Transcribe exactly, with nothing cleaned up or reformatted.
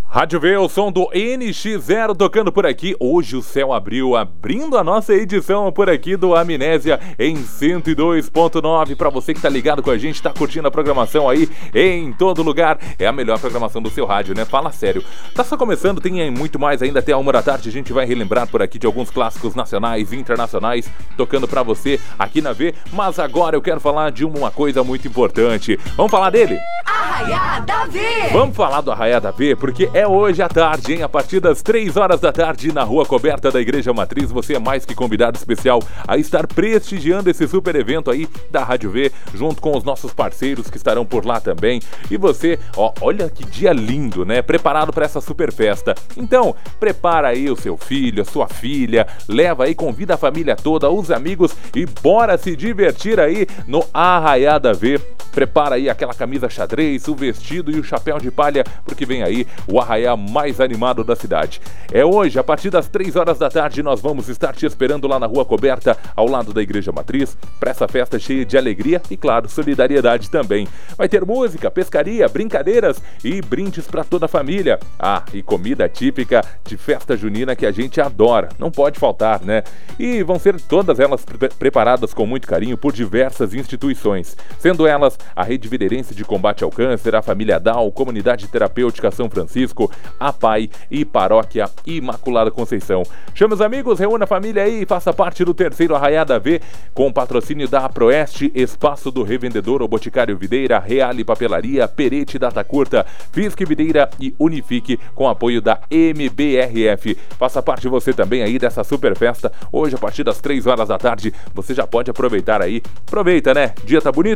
Rádio V, o som do N X zero tocando por aqui. Hoje o céu abriu, abrindo a nossa edição por aqui do Amnésia em cento e dois ponto nove. Pra você que tá ligado com a gente, tá curtindo a programação aí em todo lugar. É a melhor programação do seu rádio, né? Fala sério. Tá só começando, tem muito mais ainda até a uma da tarde. A gente vai relembrar por aqui de alguns clássicos nacionais e internacionais tocando pra você aqui na V. Mas agora eu quero falar de uma coisa muito importante. Vamos falar dele? Arraiá da V! Vamos falar do Arraiá da V, porque é hoje à tarde, hein? A partir das três horas da tarde, na Rua Coberta da Igreja Matriz, você é mais que convidado especial a estar prestigiando esse super evento aí da Rádio V, junto com os nossos parceiros que estarão por lá também. E você, ó, olha que dia lindo, né? Preparado para essa super festa. Então, prepara aí o seu filho, a sua filha, leva aí, convida a família toda, os amigos e bora se divertir aí no Arraiá da V. Prepara aí aquela camisa xadrez, o vestido e o chapéu de palha, porque vem aí o arraiá mais animado da cidade. É hoje, a partir das três horas da tarde, nós vamos estar te esperando lá na Rua Coberta, ao lado da Igreja Matriz, para essa festa cheia de alegria e, claro, solidariedade também. Vai ter música, pescaria, brincadeiras e brindes para toda a família. Ah, e comida típica de festa junina que a gente adora, não pode faltar, né? E vão ser todas elas pre- preparadas com muito carinho por diversas instituições, sendo elas a Rede Videirense de Combate ao Câncer, a Família Down, Comunidade Terapêutica São Francisco, a P A I e Paróquia Imaculada Conceição. Chame os amigos, reúna a família aí e faça parte do terceiro Arraiá da V, com o patrocínio da Proeste, Espaço do Revendedor, o Boticário Videira, Reale Papelaria, Perete Data Curta, Fisque Videira e Unifique, com apoio da M B R F. Faça parte você também aí dessa super festa. Hoje, a partir das três horas da tarde, você já pode aproveitar aí. Aproveita, né? Dia tá bonito?